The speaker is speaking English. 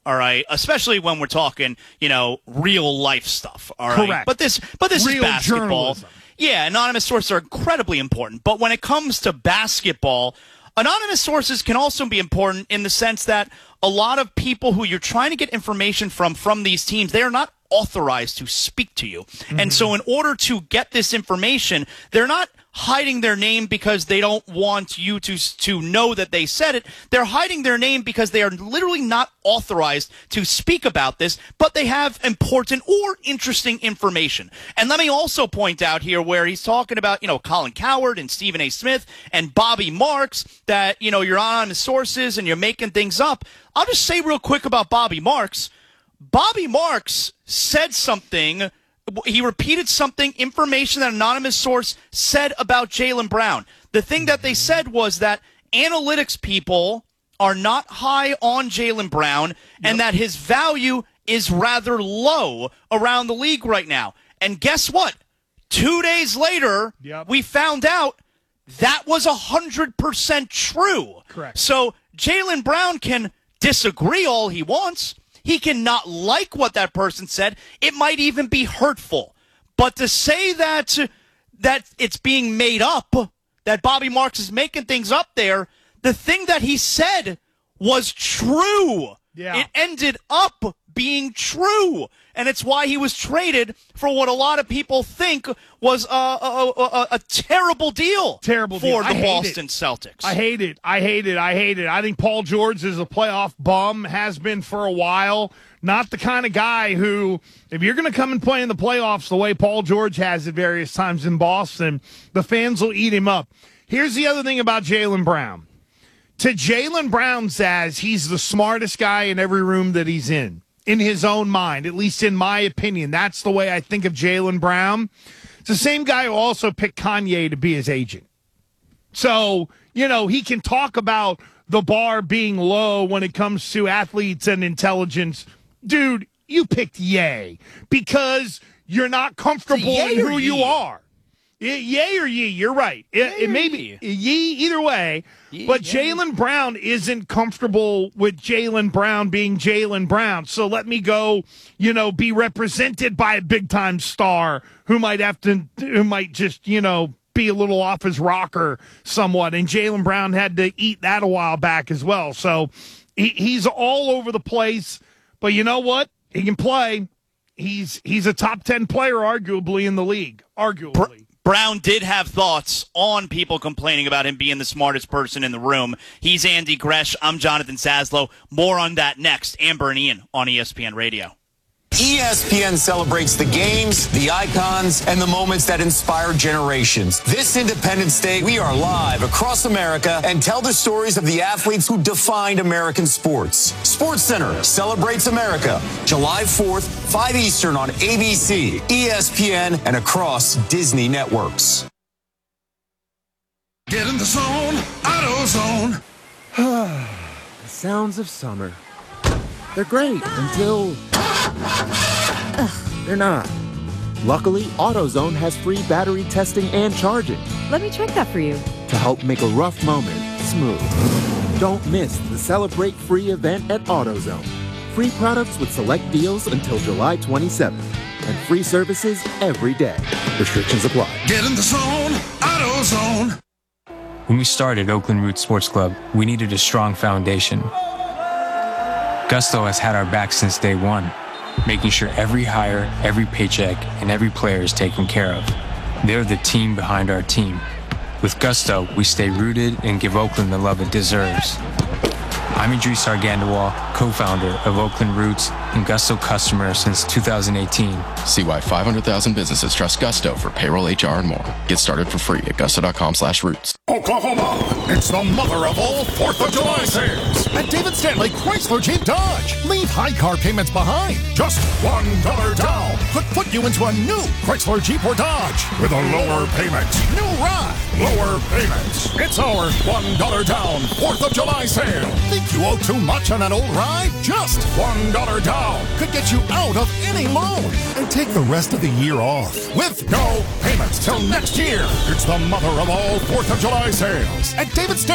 all right? Especially when we're talking, real life stuff, all right? Correct. But this real is basketball. Journalism. Yeah, anonymous sources are incredibly important. But when it comes to basketball, anonymous sources can also be important in the sense that a lot of people who you're trying to get information from these teams, they are not authorized to speak to you. Mm-hmm. And so in order to get this information, they're not hiding their name because they don't want you to know that they said it. They're hiding their name because they are literally not authorized to speak about this, but they have important or interesting information. And let me also point out here where he's talking about, Colin Cowherd and Stephen A. Smith and Bobby Marks, that, you're on the sources and you're making things up. I'll just say real quick about Bobby Marks. Bobby Marks said something. He repeated something, information that an anonymous source said about Jaylen Brown. The thing that they said was that analytics people are not high on Jaylen Brown and that his value is rather low around the league right now. And guess what? 2 days later, we found out that was 100% true. Correct. So Jaylen Brown can disagree all he wants. He cannot like what that person said. It might even be hurtful. But to say that it's being made up, that Bobby Marks is making things up there, the thing that he said was true. Yeah. It ended up being true. And it's why he was traded for what a lot of people think was a terrible deal. Terrible for deal. the Boston Celtics. I hate it. I think Paul George is a playoff bum, has been for a while. Not the kind of guy who, if you're going to come and play in the playoffs the way Paul George has at various times in Boston, the fans will eat him up. Here's the other thing about Jaylen Brown. To Jaylen Brown says he's the smartest guy in every room that he's in his own mind, at least in my opinion. That's the way I think of Jaylen Brown. It's the same guy who also picked Kanye to be his agent. So, he can talk about the bar being low when it comes to athletes and intelligence. Dude, you picked Ye because you're not comfortable in who you are. Yay or ye, you're right. It may be ye either way, but Jaylen Brown isn't comfortable with Jaylen Brown being Jaylen Brown. So let me go, be represented by a big-time star who might just, be a little off his rocker somewhat. And Jaylen Brown had to eat that a while back as well. So he's all over the place, but you know what? He can play. He's a top 10 player, arguably, in the league. Arguably. Brown did have thoughts on people complaining about him being the smartest person in the room. He's Andy Gresh. I'm Jonathan Saslow. More on that next. Amber and Ian on ESPN Radio. ESPN celebrates the games, the icons, and the moments that inspire generations. This Independence Day, we are live across America and tell the stories of the athletes who defined American sports. SportsCenter celebrates America, July 4th, 5 Eastern on ABC, ESPN, and across Disney networks. Get in the zone, AutoZone. The sounds of summer. They're great until... they're not. Luckily, AutoZone has free battery testing and charging. Let me check that for you. To help make a rough moment smooth. Don't miss the Celebrate Free event at AutoZone. Free products with select deals until July 27th. And free services every day. Restrictions apply. Get in the zone, AutoZone. When we started Oakland Roots Sports Club, we needed a strong foundation. Gusto has had our back since day one, making sure every hire, every paycheck, and every player is taken care of. They're the team behind our team. With Gusto, we stay rooted and give Oakland the love it deserves. I'm Idris Argandawal, co-founder of Oakland Roots and Gusto customer since 2018. See why 500,000 businesses trust Gusto for payroll, HR, and more. Get started for free at gusto.com/roots. Oklahoma, it's the mother of all 4th of July sales. At David Stanley Chrysler Jeep Dodge. Leave high car payments behind. Just $1 down could put you into a new Chrysler Jeep or Dodge with a lower payment. New ride, lower payments. It's our $1 down 4th of July sale. Think you owe too much on an old ride? Just $1 down could get you out of any loan and take the rest of the year off with no payments till next year. It's the mother of all 4th of July sales at David Stanley